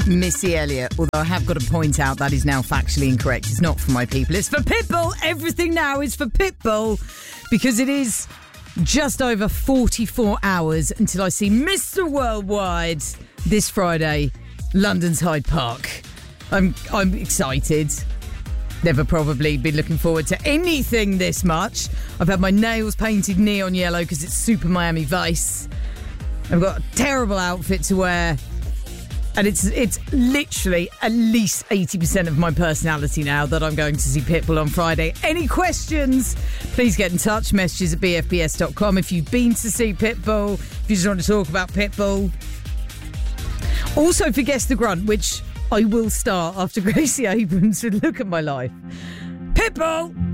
Missy Elliott, although I have got to point out that is now factually incorrect. It's not for my people, it's for Pitbull. Everything now is for Pitbull because it is just over 44 hours until I see Mr. Worldwide this Friday, London's Hyde Park. I'm excited. Never probably been looking forward to anything this much. I've had my nails painted neon yellow because it's Super Miami Vice. I've got a terrible outfit to wear. And it's literally at least 80% of my personality now that I'm going to see Pitbull on Friday. Any questions? Please get in touch. Messages at bfbs.com. If you've been to see Pitbull, if you just want to talk about Pitbull. Also for Guess the Grunt, which I will start after Gracie Abrams would look at my life. Pitbull!